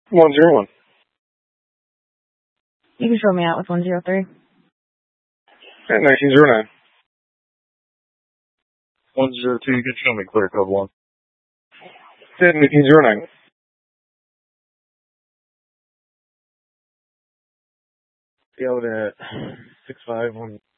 101. You can show me out with 103. At 1909. 102, you can show me clear code 1. At 1909. Go to 651.